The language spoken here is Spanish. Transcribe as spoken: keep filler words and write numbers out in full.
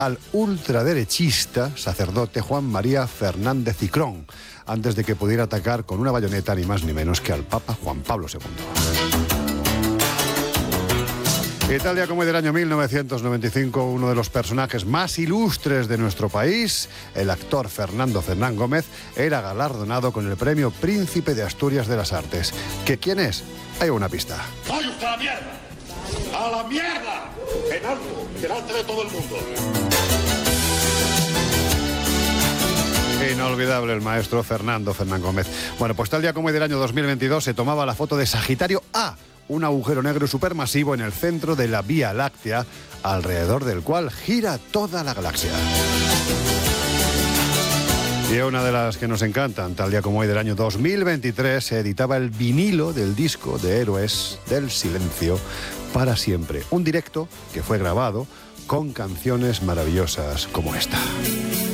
al ultraderechista sacerdote Juan María Fernández Cicrón, antes de que pudiera atacar con una bayoneta ni más ni menos que al Papa Juan Pablo segundo. Italia, como del año mil novecientos noventa y cinco, uno de los personajes más ilustres de nuestro país, el actor Fernando Fernán Gómez, era galardonado con el premio Príncipe de Asturias de las Artes. ¿Que quién es? Hay una pista. ¡Vaya usted a la mierda! ¡A la mierda! En alto, delante de todo el mundo. Inolvidable el maestro Fernando Fernán Gómez. Bueno, pues tal día como hoy del año dos mil veintidós se tomaba la foto de Sagitario A, un agujero negro supermasivo en el centro de la Vía Láctea, alrededor del cual gira toda la galaxia. Y una de las que nos encantan, tal día como hoy del año dos mil veintitrés, se editaba el vinilo del disco de Héroes del Silencio para siempre. Un directo que fue grabado con canciones maravillosas como esta.